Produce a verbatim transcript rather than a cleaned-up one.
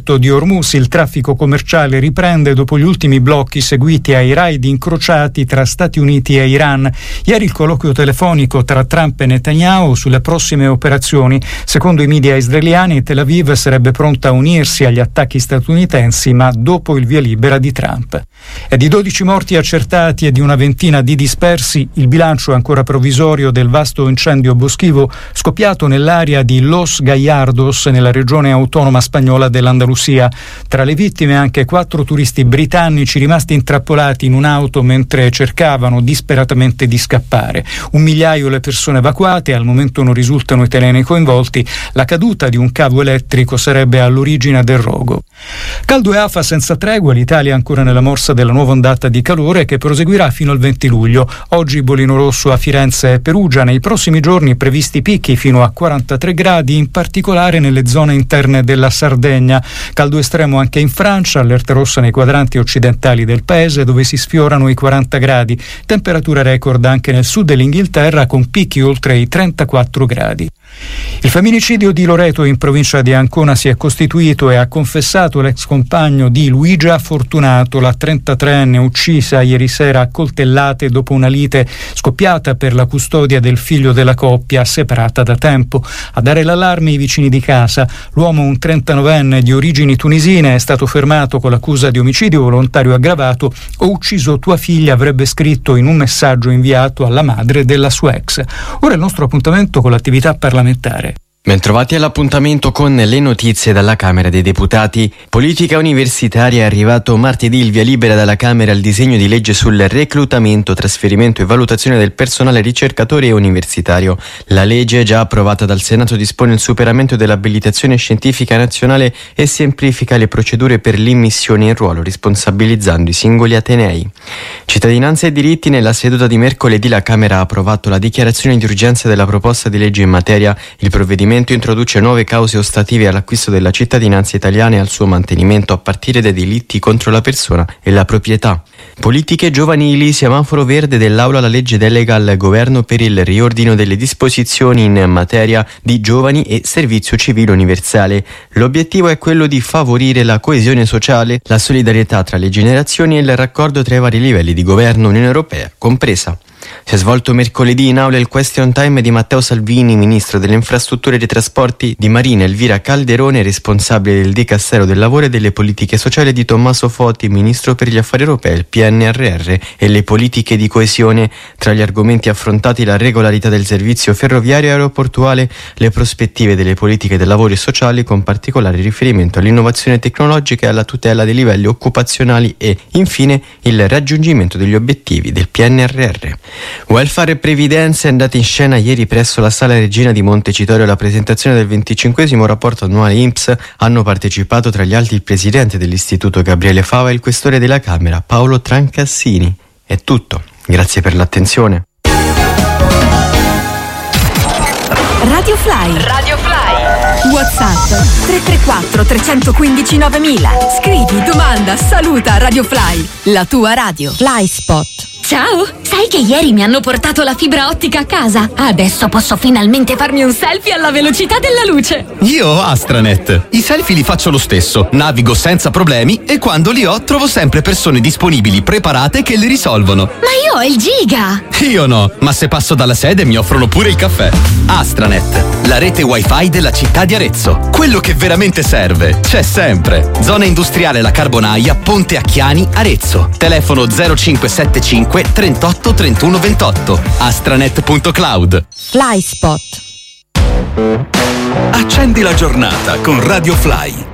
stretto di Hormuz il traffico commerciale riprende dopo gli ultimi blocchi seguiti ai raid incrociati tra Stati Uniti e Iran. Ieri il colloquio telefonico tra Trump e Netanyahu sulle prossime operazioni. Secondo i media israeliani, Tel Aviv sarebbe pronta a unirsi agli attacchi statunitensi, ma dopo il via libera di Trump. E di dodici morti accertati e di una ventina di dispersi, il bilancio è ancora provvisorio del vasto incendio boschivo scoppiato nell'area di Los Gallardos, nella regione autonoma spagnola dell'Andalusia. Tra le vittime anche quattro turisti britannici rimasti intrappolati in un'auto mentre cercavano disperatamente di scappare. Un migliaio le persone evacuate, al momento non risultano italiani coinvolti. La caduta di un cavo elettrico sarebbe all'origine del rogo. Caldo e afa senza tregua, l'Italia è ancora nella morsa della nuova ondata di calore che proseguirà fino al venti luglio. Oggi bollino rosso a Firenze e Perugia, nei prossimi giorni previsti picchi fino a quarantatré gradi, in particolare nelle zone interne della Sardegna. Caldo estremo anche in Francia, allerta rossa nei quadranti occidentali del paese dove si sfiorano i quaranta gradi. Temperatura record anche nel sud dell'Inghilterra con picchi oltre i trentaquattro gradi. Il femminicidio di Loreto in provincia di Ancona si è costituito e ha confessato l'ex compagno di Luigia Fortunato, la trentatreenne uccisa ieri sera a coltellate dopo una lite scoppiata per la custodia del figlio della coppia separata da tempo. A dare l'allarme i vicini di casa. L'uomo, un trentanovenne di origini tunisine, è stato fermato con l'accusa di omicidio volontario aggravato. Ho ucciso tua figlia, avrebbe scritto in un messaggio inviato alla madre della sua ex. Ora il nostro appuntamento con l'attività parlamentare. Bentrovati all'appuntamento con le notizie dalla Camera dei Deputati. Politica universitaria. È arrivato martedì il via libera dalla Camera al disegno di legge sul reclutamento, trasferimento e valutazione del personale ricercatore e universitario. La legge, già approvata dal Senato, dispone il superamento dell'abilitazione scientifica nazionale e semplifica le procedure per l'immissione in ruolo, responsabilizzando i singoli atenei. Cittadinanza e diritti. Nella seduta di mercoledì la Camera ha approvato la dichiarazione di urgenza della proposta di legge in materia. Il provvedimento introduce nuove cause ostative all'acquisto della cittadinanza italiana e al suo mantenimento a partire dai delitti contro la persona e la proprietà. Politiche giovanili. Semaforo verde dell'Aula la legge delega al governo per il riordino delle disposizioni in materia di giovani e servizio civile universale. L'obiettivo è quello di favorire la coesione sociale, la solidarietà tra le generazioni e il raccordo tra i vari livelli di governo, Unione Europea compresa. Si è svolto mercoledì in aula il question time di Matteo Salvini, ministro delle infrastrutture e dei trasporti, di Marina Elvira Calderone, responsabile del Dicastero del lavoro e delle politiche sociali, di Tommaso Foti, ministro per gli affari europei, il P N R R e le politiche di coesione. Tra gli argomenti affrontati la regolarità del servizio ferroviario e aeroportuale, le prospettive delle politiche del lavoro e sociali con particolare riferimento all'innovazione tecnologica e alla tutela dei livelli occupazionali e, infine, il raggiungimento degli obiettivi del P N R R. Welfare e previdenza. È andata in scena ieri presso la Sala Regina di Montecitorio la presentazione del venticinquesimo rapporto annuale I N P S. Hanno partecipato tra gli altri il presidente dell'istituto Gabriele Fava e il questore della Camera Paolo Trancassini. È tutto, grazie per l'attenzione. Radio Fly. Radio Fly. WhatsApp tre tre quattro tre uno cinque novemila. Scrivi, domanda, saluta Radio Fly, la tua radio. Fly Spot. Ciao, sai che ieri mi hanno portato la fibra ottica a casa? Adesso posso finalmente farmi un selfie alla velocità della luce. Io ho Astranet. I selfie li faccio lo stesso, navigo senza problemi e quando li ho trovo sempre persone disponibili, preparate che li risolvono. Ma io ho il giga! Io no, ma se passo dalla sede mi offrono pure il caffè. Astranet, la rete wifi della città di Arezzo. Quello che veramente serve c'è sempre. Zona industriale La Carbonaia, Ponte Acchiani, Arezzo. Telefono zero cinque sette cinque trentotto trentuno ventotto. astranet punto cloud. Fly Spot. Accendi la giornata con Radio Fly.